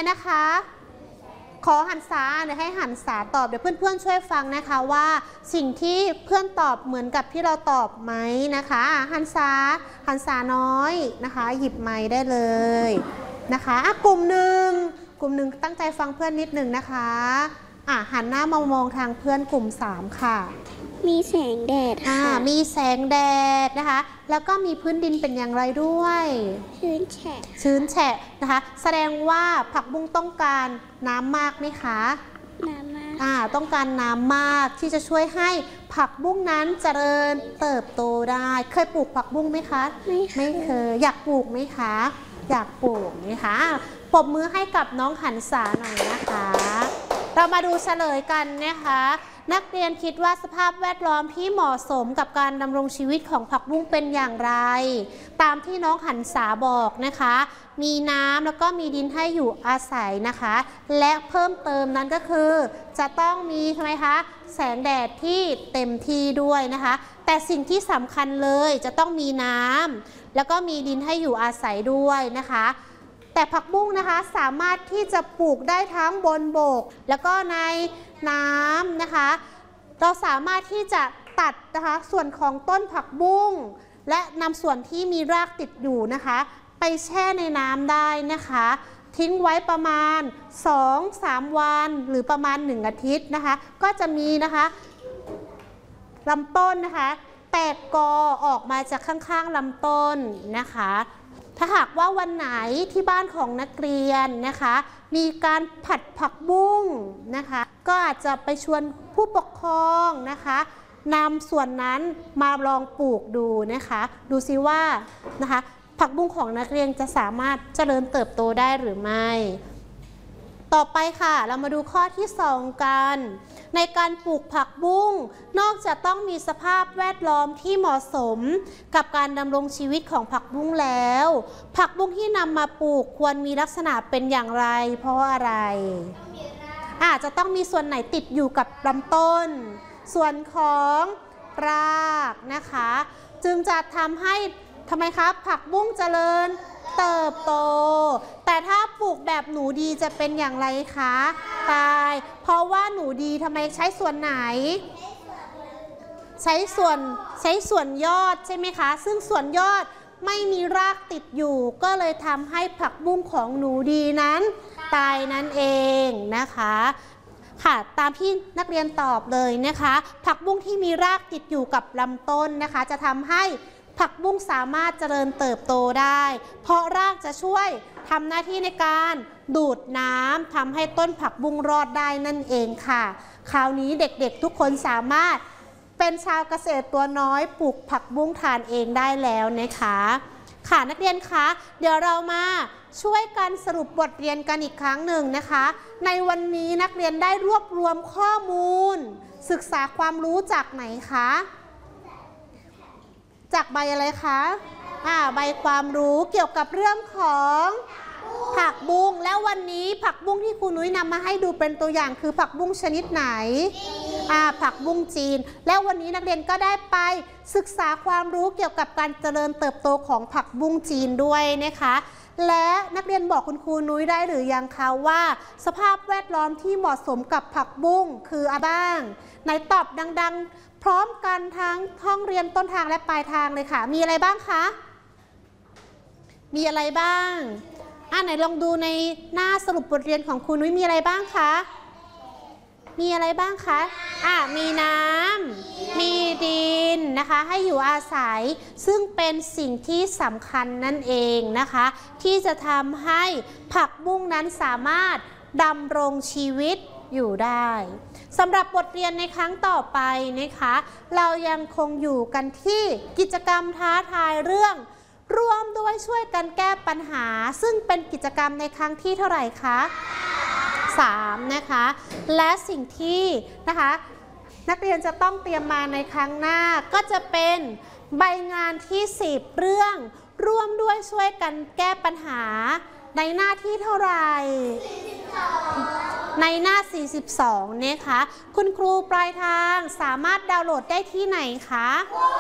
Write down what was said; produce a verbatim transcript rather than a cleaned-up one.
นะคะขอหันษาเดี๋ยวให้หันษาตอบเดี๋ยวเพื่อนๆช่วยฟังนะคะว่าสิ่งที่เพื่อนตอบเหมือนกับที่เราตอบไหมนะคะหันษาหันษาน้อยนะคะหยิบไม้ได้เลยนะคะอ่ะกลุ่มหนึ่งกลุ่มหนึ่งตั้งใจฟังเพื่อนนิดหนึ่งนะคะอ่ะหันหน้ามามองทางเพื่อนกลุ่มสามค่ะมีแสงแดดค่ะมีแสงแดดนะคะแล้วก็มีพื้นดินเป็นอย่างไรด้วยชื้นแฉะชื้นแฉะนะคะแสดงว่าผักบุ้งต้องการน้ำมากไหมคะน้ำมากอ่าต้องการน้ำมากที่จะช่วยให้ผักบุ้งนั้นเจริญเติบโตได้เคยปลูกผักบุ้งไหมคะไม่ไม่เคยอยากปลูกไหมคะอยากปลูกไหมคะปรบมือให้กับน้องหันษาหน่อยนะคะเรามาดูเฉลยกันนะคะนักเรียนคิดว่าสภาพแวดล้อมที่เหมาะสมกับการดำรงชีวิตของผักบุ้งเป็นอย่างไรตามที่น้องหันษาบอกนะคะมีน้ำแล้วก็มีดินให้อยู่อาศัยนะคะและเพิ่มเติมนั้นก็คือจะต้องมีทำไมคะแสงแดดที่เต็มที่ด้วยนะคะแต่สิ่งที่สำคัญเลยจะต้องมีน้ำแล้วก็มีดินให้อยู่อาศัยด้วยนะคะแต่ผักบุ้งนะคะสามารถที่จะปลูกได้ทั้งบนบกแล้วก็ในน้ำนะคะเราสามารถที่จะตัดนะคะส่วนของต้นผักบุ้งและนำส่วนที่มีรากติดอยู่นะคะไปแช่ในน้ำได้นะคะทิ้งไว้ประมาณ สองถึงสาม วันหรือประมาณหนึ่งอาทิตย์นะคะก็จะมีนะคะลำต้นนะคะแตกกอออกมาจากข้างๆลำต้นนะคะถ้าหากว่าวันไหนที่บ้านของนักเรียนนะคะมีการผัดผักบุ้งนะคะก็อาจจะไปชวนผู้ปกครองนะคะนำส่วนนั้นมาลองปลูกดูนะคะดูซิว่านะคะผักบุ้งของนักเรียนจะสามารถเจริญเติบโตได้หรือไม่ต่อไปค่ะเรามาดูข้อที่สองกันในการปลูกผักบุ้งนอกจากต้องมีสภาพแวดล้อมที่เหมาะสมกับการดำรงชีวิตของผักบุ้งแล้วผักบุ้งที่นำมาปลูกควรมีลักษณะเป็นอย่างไรเพราะอะไรอาจจะต้องมีส่วนไหนติดอยู่กับลำต้นส่วนของรากนะคะจึงจะทำให้ทำไมครับผักบุ้งเจริญเติบโตแต่ถ้าปลูกแบบหนูดีจะเป็นอย่างไรคะตายเพราะว่าหนูดีทำไมใช้ส่วนไหนใช้ส่วนใช้ส่วนยอดใช่ไหมคะซึ่งส่วนยอดไม่มีรากติดอยู่ก็เลยทำให้ผักบุ้งของหนูดีนั้นตายนั่นเองนะคะค่ะตามที่นักเรียนตอบเลยนะคะผักบุ้งที่มีรากติดอยู่กับลำต้นนะคะจะทำให้ผักบุ้งสามารถเจริญเติบโตได้เพราะรากจะช่วยทำหน้าที่ในการดูดน้ำทำให้ต้นผักบุ้งรอดได้นั่นเองค่ะคราวนี้เด็กๆทุกคนสามารถเป็นชาวเกษตรตัวน้อยปลูกผักบุ้งทานเองได้แล้วนะคะค่ะนักเรียนคะเดี๋ยวเรามาช่วยกันสรุปบทเรียนกันอีกครั้งหนึ่งนะคะในวันนี้นักเรียนได้รวบรวมข้อมูลศึกษาความรู้จากไหนคะจากใบอะไรคะอ่าใบความรู้เกี่ยวกับเรื่องของผักบุ้งแล้ววันนี้ผักบุ้งที่ครูนุ้ยนำมาให้ดูเป็นตัวอย่างคือผักบุ้งชนิดไหนอ่าผักบุ้งจีนแล้ววันนี้นักเรียนก็ได้ไปศึกษาความรู้เกี่ยวกับการเจริญเติบโตของผักบุ้งจีนด้วยนะคะและนักเรียนบอกคุณครูนุ้ยได้หรือยังคะว่าสภาพแวดล้อมที่เหมาะสมกับผักบุ้งคืออะไรบ้างไหนตอบดังๆพร้อมกันทั้งห้องเรียนต้นทางและปลายทางเลยค่ะมีอะไรบ้างคะมีอะไรบ้างอ่ะไหนลองดูในหน้าสรุปบทเรียนของครูนุ้ยมีอะไรบ้างคะมีอะไรบ้างคะอ่ะมีน้ำมีดินนะคะให้อยู่อาศัยซึ่งเป็นสิ่งที่สำคัญนั่นเองนะคะที่จะทำให้ผักบุ้งนั้นสามารถดำรงชีวิตอยู่ได้สำหรับบทเรียนในครั้งต่อไปนะคะเรายังคงอยู่กันที่กิจกรรมท้าทายเรื่องร่วมด้วยช่วยกันแก้ปัญหาซึ่งเป็นกิจกรรมในครั้งที่เท่าไหร่คะสามนะคะและสิ่งที่นะคะนักเรียนจะต้องเตรียมมาในครั้งหน้าก็จะเป็นใบงานที่สิบเรื่องร่วมด้วยช่วยกันแก้ปัญหาในหน้าที่เท่าไหร่ในหน้าสี่สิบสองนะคะคุณครูปลายทางสามารถดาวน์โหลดได้ที่ไหนคะ